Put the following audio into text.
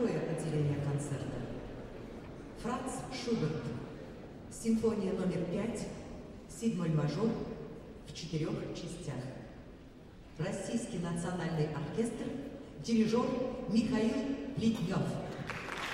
Второе отделение концерта. Франц Шуберт. Симфония номер 5, седьмой мажор в 4 частях. Российский национальный оркестр, дирижер Михаил Плетнев.